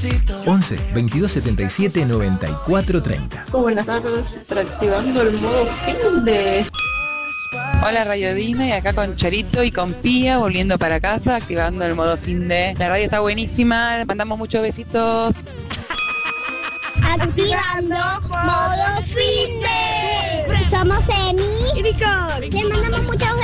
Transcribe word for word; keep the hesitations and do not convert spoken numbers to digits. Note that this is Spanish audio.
once, veintidós setenta y siete, noventa y cuatro treinta. Buenas tardes, activando el modo fin de... Hola Radio Dina, y acá con Charito y con Pía volviendo para casa, activando el modo fin de... La radio está buenísima, le mandamos muchos besitos. Activando modo fin de... Somos Emi y Nicole. Les mandamos muchos